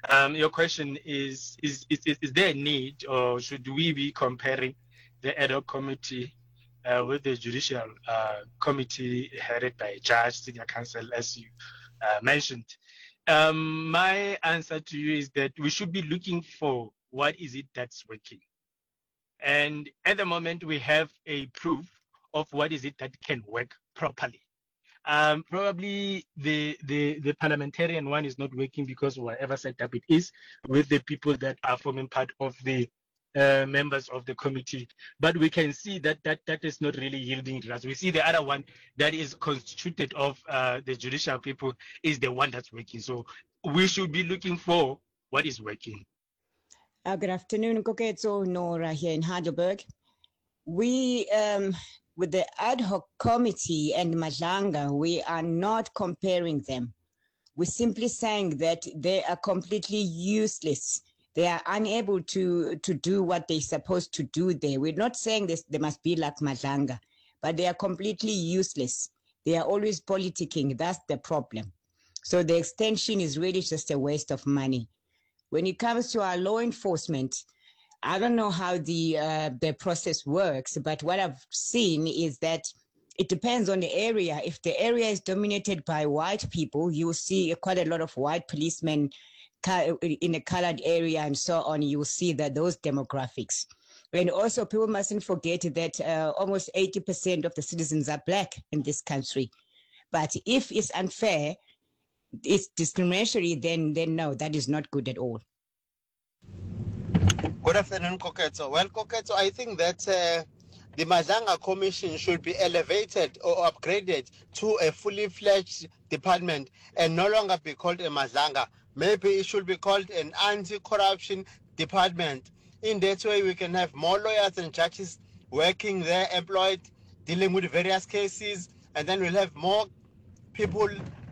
Your question is there a need, or should we be comparing the ad hoc committee with the judicial committee headed by a judge, senior counsel, as you mentioned? My answer to you is that we should be looking for what is it that's working. And at the moment, we have a proof of what is it that can work properly. Probably the parliamentarian one is not working because whatever setup it is with the people that are forming part of the members of the committee. But we can see that is not really yielding results. We see the other one that is constituted of the judicial people is the one that's working. So we should be looking for what is working. Good afternoon, Koketso Nora here in Heidelberg. We, with the ad hoc committee and Madlanga, we are not comparing them. We're simply saying that they are completely useless. They are unable to do what they're supposed to do there. We're not saying this, they must be like Madlanga, but they are completely useless. They are always politicking. That's the problem. So the extension is really just a waste of money. When it comes to our law enforcement, I don't know how the process works, but what I've seen is that it depends on the area. If the area is dominated by white people, you will see quite a lot of white policemen in a colored area and so on. You will see that those demographics. And also people mustn't forget that almost 80% of the citizens are black in this country. But if it's unfair, it's discriminatory, then no, that is not good at all. Good afternoon, Koketso. Well, Koketso, I think that the Madlanga Commission should be elevated or upgraded to a fully fledged department and no longer be called a Madlanga. Maybe it should be called an anti-corruption department. In that way, we can have more lawyers and judges working there, employed, dealing with various cases, and then we'll have more people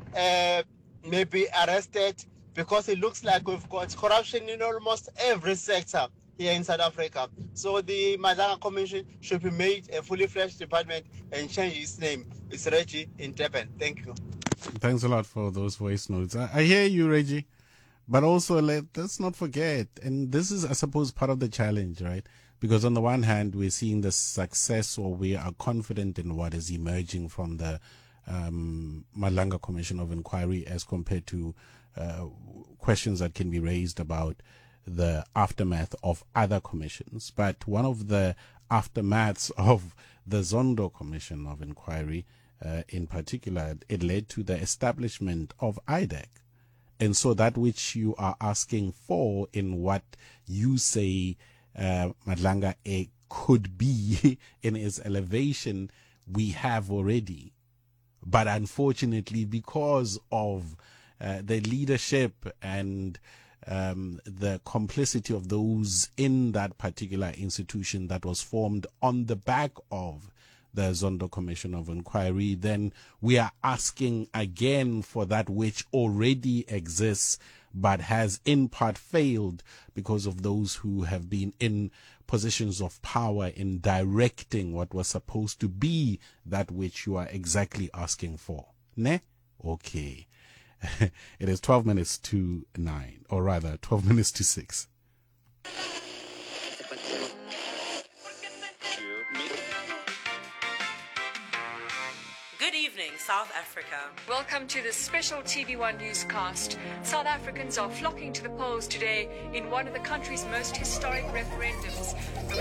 maybe arrested, because it looks like we've got corruption in almost every sector here in South Africa. So the Madlanga Commission should be made a fully fledged department and change its name. It's Reggie in Durban. Thank you. Thanks a lot for those voice notes. I hear you, Reggie, but also let's not forget, and this is, I suppose, part of the challenge, right? Because on the one hand, we're seeing the success, or we are confident in what is emerging from the Madlanga Commission of Inquiry as compared to questions that can be raised about the aftermath of other commissions. But one of the aftermaths of the Zondo Commission of Inquiry, in particular, it led to the establishment of IDEC. And so that which you are asking for in what you say Madlanga could be in its elevation, we have already. But unfortunately, because of the leadership and the complicity of those in that particular institution that was formed on the back of the Zondo Commission of Inquiry, then we are asking again for that which already exists but has in part failed because of those who have been in positions of power in directing what was supposed to be that which you are exactly asking for. Ne? Okay. It is 12 minutes to 9, or rather 12 minutes to 6. Good evening, South Africa. Welcome to the special TV1 newscast. South Africans are flocking to the polls today in one of the country's most historic referendums. The